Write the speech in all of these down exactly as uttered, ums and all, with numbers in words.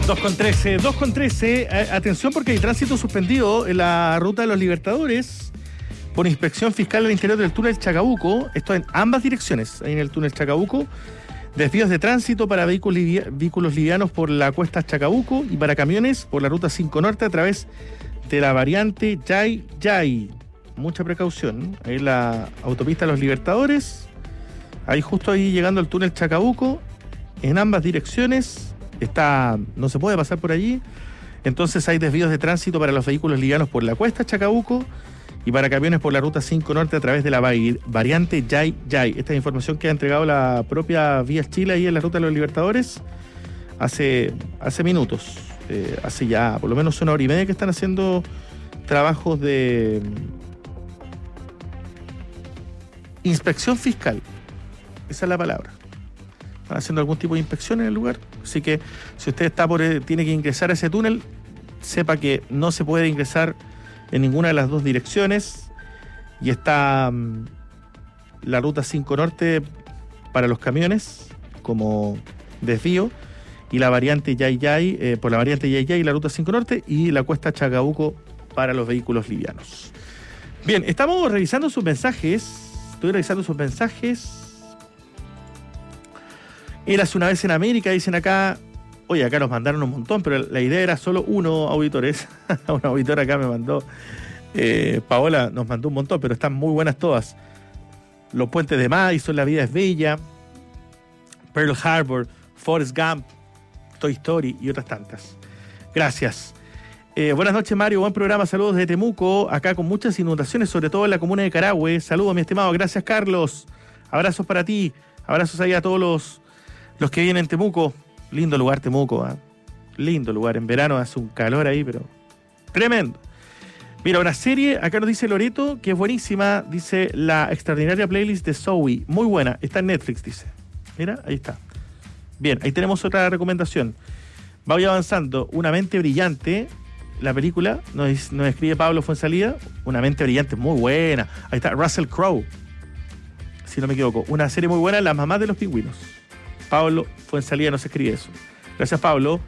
dos con trece, dos con trece. Atención porque hay tránsito suspendido en la ruta de los Libertadores por inspección fiscal al interior del túnel Chacabuco. Esto en ambas direcciones, ahí en el túnel Chacabuco. Desvíos de tránsito para vehículos, livi- vehículos livianos por la cuesta Chacabuco y para camiones por la ruta cinco Norte a través de la variante Yay Yay. Mucha precaución. Ahí la autopista de los Libertadores. Ahí justo ahí llegando al túnel Chacabuco. En ambas direcciones. Está, no se puede pasar por allí. Entonces hay desvíos de tránsito para los vehículos livianos por la cuesta Chacabuco y para camiones por la ruta cinco Norte a través de la variante Yay Yay. Esta es información que ha entregado la propia Vías Chile ahí en la ruta de los Libertadores hace, hace minutos. Eh, hace ya por lo menos una hora y media que están haciendo trabajos de inspección fiscal. Esa es la palabra. Están haciendo algún tipo de inspección en el lugar. Así que si usted está por tiene que ingresar a ese túnel, sepa que no se puede ingresar en ninguna de las dos direcciones. Y está um, la ruta cinco Norte para los camiones como desvío y la variante Yay Yay, eh, por la variante Yay Yay y la ruta cinco Norte y la cuesta Chacabuco para los vehículos livianos. Bien, estamos revisando sus mensajes. Estoy revisando sus mensajes. Érase una vez en América, dicen acá. Oye, acá nos mandaron un montón, pero la idea era solo uno, auditores. Un auditor acá me mandó. Eh, Paola nos mandó un montón, pero están muy buenas todas. Los puentes de Madison, La vida es bella. Pearl Harbor, Forrest Gump, Toy Story y otras tantas. Gracias. Eh, buenas noches, Mario. Buen programa. Saludos desde Temuco. Acá con muchas inundaciones, sobre todo en la comuna de Carahue. Saludos, mi estimado. Gracias, Carlos. Abrazos para ti. Abrazos ahí a todos los... Los que vienen en Temuco, lindo lugar Temuco, ¿eh? Lindo lugar, en verano hace un calor ahí, pero tremendo. Mira, una serie, acá nos dice Loreto, que es buenísima, dice la extraordinaria playlist de Zoe, muy buena, está en Netflix, dice. Mira, ahí está. Bien, ahí tenemos otra recomendación. Voy avanzando, Una mente brillante, la película, nos, nos escribe Pablo Fuensalida, Una mente brillante, muy buena. Ahí está, Russell Crowe, si no me equivoco, una serie muy buena, Las mamás de los pingüinos. Pablo Fuensalida nos escribe eso. Gracias, Pablo.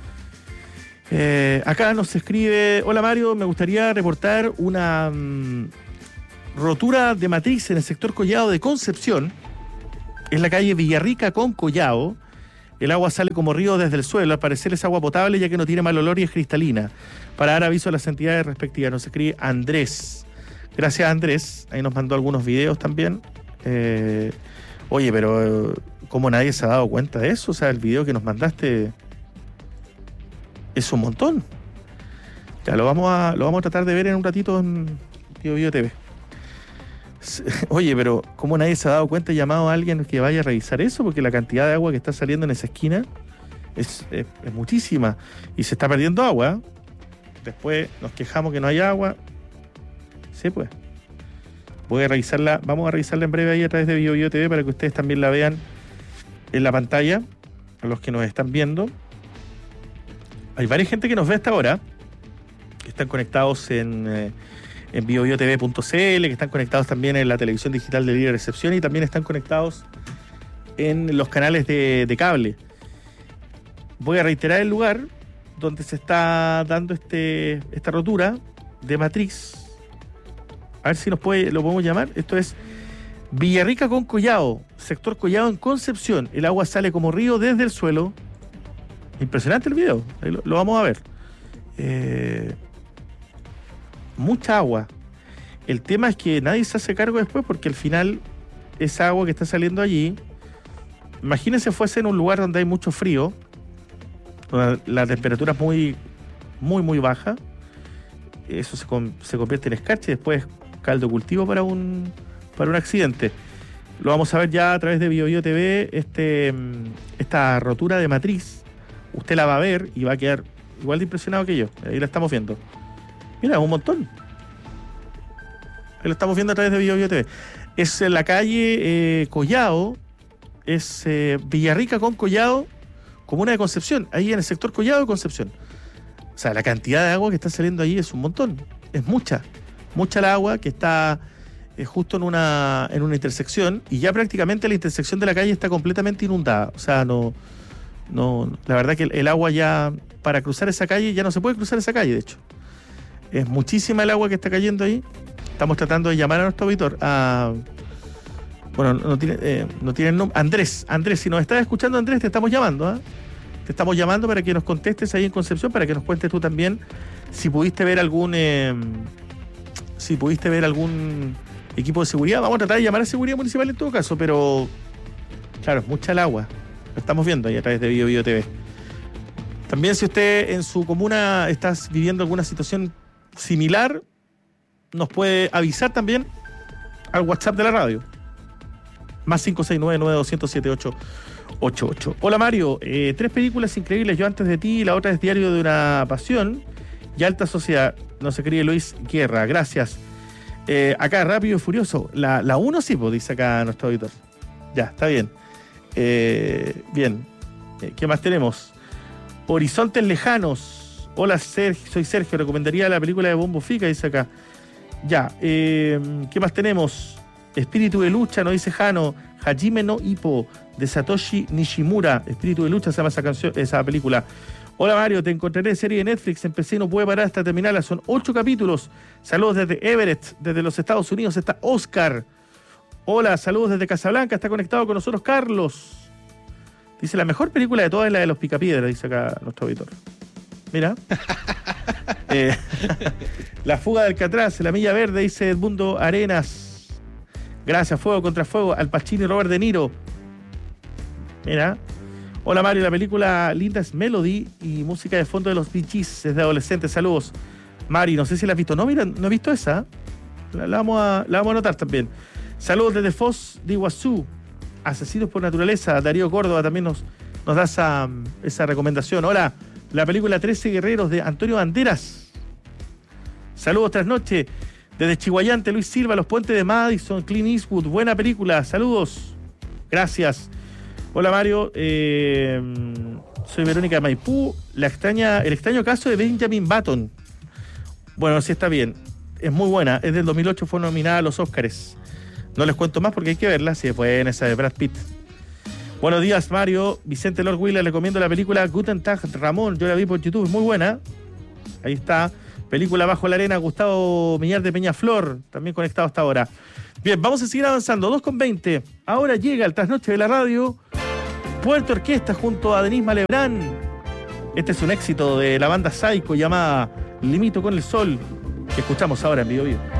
Eh, acá nos escribe: hola, Mario, me gustaría reportar una mmm, rotura de matriz en el sector Collado de Concepción. Es la calle Villarrica con Collado. El agua sale como río desde el suelo. Al parecer es agua potable ya que no tiene mal olor y es cristalina. Para dar aviso a las entidades respectivas. Nos escribe Andrés. Gracias, Andrés. Ahí nos mandó algunos videos también. Eh, oye, pero... ¿Cómo nadie se ha dado cuenta de eso? O sea, el video que nos mandaste es un montón. Ya lo vamos a, lo vamos a tratar de ver en un ratito en Bio Bio T V. Oye, pero ¿cómo nadie se ha dado cuenta y llamado a alguien que vaya a revisar eso? Porque la cantidad de agua que está saliendo en esa esquina es, es, es muchísima. Y se está perdiendo agua. Después nos quejamos que no hay agua. Sí, pues. Voy a revisarla, vamos a revisarla en breve ahí a través de Bio Bio T V para que ustedes también la vean en la pantalla, a los que nos están viendo. Hay varias gente que nos ve hasta ahora, que están conectados en, eh, en bio bio t v punto c l, que están conectados también en la televisión digital de Libre Recepción y también están conectados en los canales de, de cable. Voy a reiterar el lugar donde se está dando este esta rotura de matriz. A ver si nos puede, lo podemos llamar. Esto es Villarrica con Collado, sector Collado en Concepción. El agua sale como río desde el suelo. Impresionante el video, ahí lo, lo vamos a ver. Eh, mucha agua. El tema es que nadie se hace cargo después porque al final esa agua que está saliendo allí, imagínense fuese en un lugar donde hay mucho frío, donde la temperatura es muy, muy, muy baja. Eso se, con, se convierte en escarcha y después caldo cultivo para un... para un accidente. Lo vamos a ver ya a través de Bio Bio T V, este, esta rotura de matriz. Usted la va a ver y va a quedar igual de impresionado que yo. Ahí la estamos viendo. Mira, un montón. Ahí lo estamos viendo a través de Bio Bio T V. Es en la calle eh, Collado, es eh, Villarrica con Collado, comuna de Concepción, ahí en el sector Collado de Concepción. O sea, la cantidad de agua que está saliendo ahí es un montón. Es mucha. Mucha la agua que está... justo en una en una intersección y ya prácticamente la intersección de la calle está completamente inundada. O sea, no, no la verdad que el, el agua ya para cruzar esa calle, ya no se puede cruzar esa calle, de hecho. Es muchísima el agua que está cayendo ahí. Estamos tratando de llamar a nuestro auditor, a... Bueno, no tiene, eh, no tiene el nombre. Andrés, Andrés, si nos estás escuchando, Andrés, te estamos llamando, ¿eh? Te estamos llamando para que nos contestes ahí en Concepción, para que nos cuentes tú también si pudiste ver algún eh, si pudiste ver algún equipo de seguridad. Vamos a tratar de llamar a seguridad municipal en todo caso, pero claro, es mucha el agua. Lo estamos viendo ahí a través de Bio Bio T V. También, si usted en su comuna está viviendo alguna situación similar, nos puede avisar también al WhatsApp de la radio. Más cinco seis nueve, nueve dos cero cero, siete ocho ocho ocho. Hola Mario, eh, tres películas increíbles, Yo antes de ti, la otra es Diario de una pasión y Alta Sociedad. No se cree Luis Guerra, gracias. Eh, acá, Rápido y Furioso, la, la uno sí, pues, dice acá nuestro auditor. Ya, está bien. Eh, bien, eh, ¿qué más tenemos? Horizontes Lejanos. Hola Sergio, soy Sergio, recomendaría la película de Bombo Fica, dice acá. Ya, eh, ¿qué más tenemos? Espíritu de lucha, nos dice Jano. Hajime no Ippo, de Satoshi Nishimura. Espíritu de lucha se llama esa canción, esa película. Hola Mario, te encontraré serie de Netflix. Empecé y no puede parar hasta terminarla. Son ocho capítulos. Saludos desde Everett, desde los Estados Unidos. Está Oscar. Hola, saludos desde Casablanca. Está conectado con nosotros Carlos. Dice, la mejor película de todas es la de los Picapiedras, dice acá nuestro auditor. Mira. eh, La fuga del Alcatraz, La milla verde, dice Edmundo Arenas. Gracias, Fuego contra Fuego, Al Pacino y Robert De Niro. Mira. Hola Mario, la película linda es Melody y música de fondo de los Bee Gees desde adolescentes. Saludos. Mari, no sé si la has visto. No, mira, no he visto esa. La, la, vamos, a, la vamos a anotar también. Saludos desde Foz de Iguazú. Asesinos por naturaleza. Darío Córdoba también nos, nos da esa, esa recomendación. Hola, la película trece Guerreros de Antonio Banderas. Saludos tras noche. Desde Chihuayante, Luis Silva, Los Puentes de Madison, Clint Eastwood, buena película, saludos, gracias. Hola Mario, eh, soy Verónica de Maipú, la extraña, el extraño caso de Benjamin Button. Bueno, sí está bien, es muy buena, es del dos mil ocho, fue nominada a los Óscares. No les cuento más porque hay que verla, si es buena esa de Brad Pitt. Buenos días Mario, Vicente Lord Wheeler, le recomiendo la película Guten Tag Ramón, yo la vi por YouTube, es muy buena, ahí está. Película Bajo la Arena, Gustavo Miñar de Peñaflor, también conectado hasta ahora. Bien, vamos a seguir avanzando, dos con veinte. Ahora llega el trasnoche de la radio, Puerto Orquesta junto a Denise Malebrán. Este es un éxito de la banda Psycho llamada Limito con el Sol, que escuchamos ahora en Bio Bio.